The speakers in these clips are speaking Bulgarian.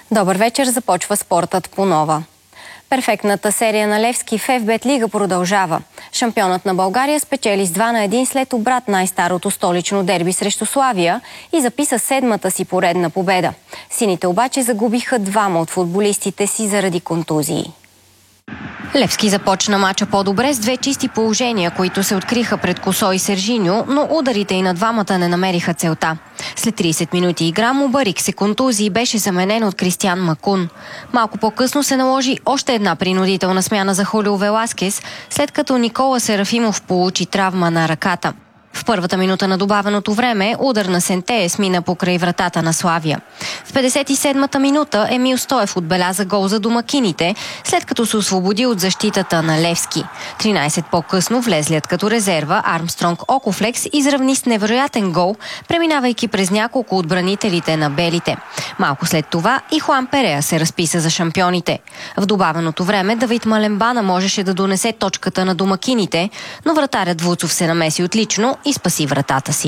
Добър вечер, започва спортът по нова. Перфектната серия на Левски в ФБ Лига продължава. Шампионът на България спечели с 2-1 след обрат най-старото столично дерби срещу Славия и записа седмата си поредна победа. Сините обаче загубиха двама от футболистите си заради контузии. Левски започна мача по-добре с две чисти положения, които се откриха пред Косо и Сержиньо, но ударите и на двамата не намериха целта. След 30 минути игра Мубарик се контузи и беше заменен от Кристиан Макун. Малко по-късно се наложи още една принудителна смяна за Хулио Веласкес, след като Никола Серафимов получи травма на ръката. В първата минута на добавеното време удар на Сентеес мина покрай вратата на Славия. В 57-та минута Емил Стоев отбеляза гол за домакините, след като се освободи от защитата на Левски. 13 по-късно влезлият като резерва Армстронг Окофлекс изравни с невероятен гол, преминавайки през няколко отбранителите на белите. Малко след това и Хуан Перея се разписа за шампионите. В добавеното време Давид Маленбана можеше да донесе точката на домакините, но вратарят Вуцов се намеси отлично и спаси вратата си.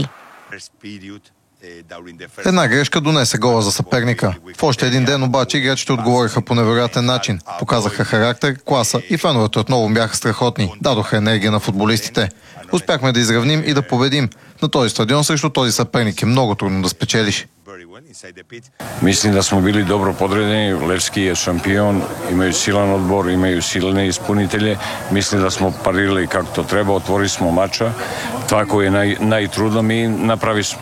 Една грешка донесе гола за съперника. В още един ден обаче играчите отговориха по невероятен начин. Показаха характер, класа и феновете отново бяха страхотни. Дадоха енергия на футболистите. Успяхме да изравним и да победим. На този стадион срещу този съперник е много трудно да спечелиш. Mislim da smo bili dobro podredeni, Levski je šampion, imaju silan odbor, imaju silne ispunitelje, mislim da smo parirali kako to treba, otvorili smo mača, tako je najtrudno mi направи smo.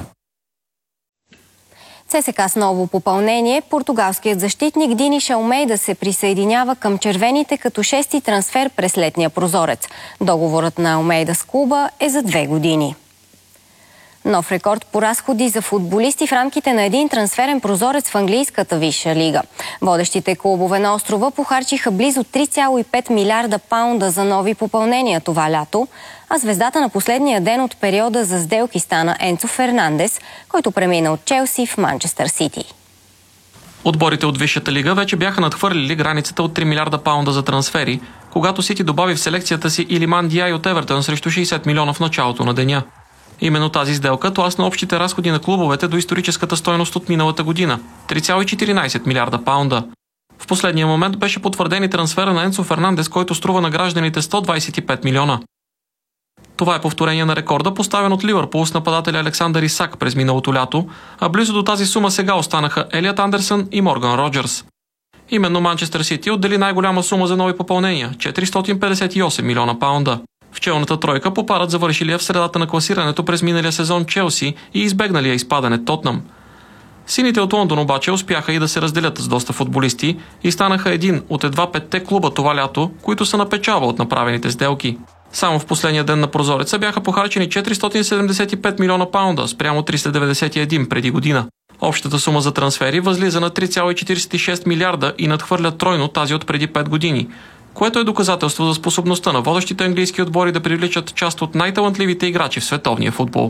ЦСКА с ново попълнение, португалският защитник Диниш Алмейда се присъединява към червените като шести трансфер през летния прозорец. Договорът на Алмейда с клуба е за 2 години. Нов рекорд по разходи за футболисти в рамките на един трансферен прозорец в английската висша лига. Водещите клубове на острова похарчиха близо 3,5 милиарда паунда за нови попълнения това лято, а звездата на последния ден от периода за сделки стана Енцо Фернандес, който премина от Челси в Манчестър Сити. Отборите от Висшата лига вече бяха надхвърлили границата от 3 милиарда паунда за трансфери, когато Сити добави в селекцията си Илиман Диай от Евертън срещу 60 милиона в началото на деня. Именно тази сделка тласна общите разходи на клубовете до историческата стойност от миналата година – 3,14 милиарда паунда. В последния момент беше потвърден и трансфера на Енцо Фернандес, който струва на гражданите 125 милиона. Това е повторение на рекорда, поставен от Ливърпул с нападателя Александър Исак през миналото лято, а близо до тази сума сега останаха Елиот Андерсън и Морган Роджерс. Именно Манчестър Сити отдели най-голяма сума за нови попълнения – 458 милиона паунда. В челната тройка попадат завършилия в средата на класирането през миналия сезон Челси и избегналия изпадане Тотнъм. Сините от Лондон обаче успяха и да се разделят с доста футболисти и станаха един от едва 5-те клуба това лято, които са на печалба от направените сделки. Само в последния ден на прозореца бяха похарчени 475 милиона паунда спрямо 391 преди година. Общата сума за трансфери възлиза на 3,46 милиарда и надхвърля тройно тази от преди 5 години, което е доказателство за способността на водещите английски отбори да привличат част от най-талантливите играчи в световния футбол.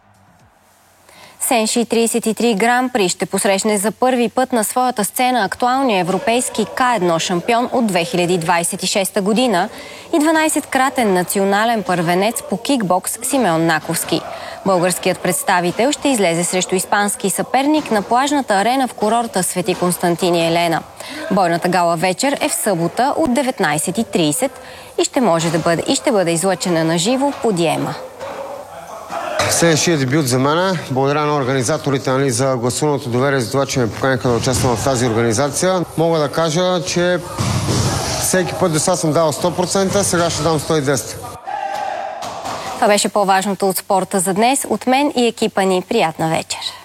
Сенши 33 Гран При ще посрещне за първи път на своята сцена актуалния европейски К1 шампион от 2026 година и 12-кратен национален първенец по кикбокс Симеон Наковски. Българският представител ще излезе срещу испански съперник на плажната арена в курорта Свети Константин и Елена. Бойната гала вечер е в събота от 19:30 и ще бъде излъчена на живо по Диема. Следващия дебют за мен. Благодаря на организаторите за гласуваното доверие, за това, че ме поканиха да участвам в тази организация. Мога да кажа, че всеки път до сега съм дал 100%, сега ще дам 110%. Това беше по-важното от спорта за днес. От мен и екипа ни приятна вечер.